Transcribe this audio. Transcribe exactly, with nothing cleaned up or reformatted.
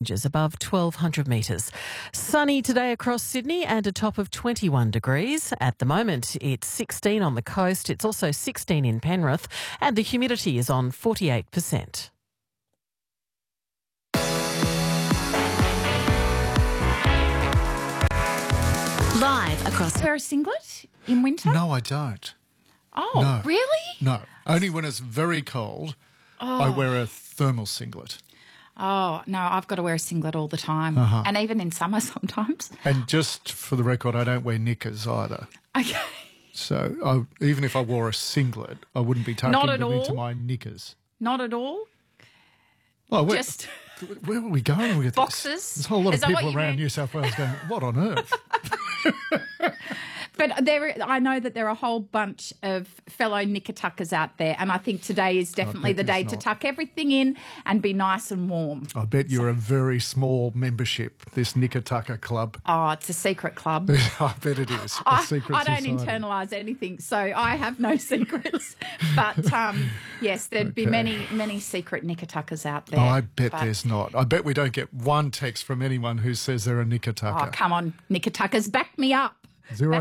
Ranges above twelve hundred metres. Sunny today across Sydney and a top of twenty-one degrees. At the moment, it's sixteen on the coast. It's also sixteen in Penrith and the humidity is on forty-eight percent. Live across. Wear a singlet in winter? No, I don't. Oh, No. really? No, only when it's very cold, I wear a thermal singlet. Oh, no, I've got to wear a singlet all the time. Uh-huh. And even in summer sometimes. And just for the record, I don't wear knickers either. Okay. So I, even if I wore a singlet, I wouldn't be tucking Not at them into all? my knickers. Not at all? Oh, where, Just where are we going with boxes? this? There's a whole lot Is of that what people you around meant? New South Wales going, what on earth? But there, I know that there are a whole bunch of fellow knickertuckers out there, and I think today is definitely the bet day there's to not. tuck everything in and be nice and warm. I bet you're a very small membership, this Knickertucker Club. Oh, it's a secret club. I bet it is. A I, secret I don't society. internalise anything, so I have no secrets. But um, yes, there'd be Okay. many, many secret knickertuckers out there. Oh, I bet But- there's not. I bet we don't get one text from anyone who says they're a Knickertucker. Oh, come on, knickertuckers, back me up. Zero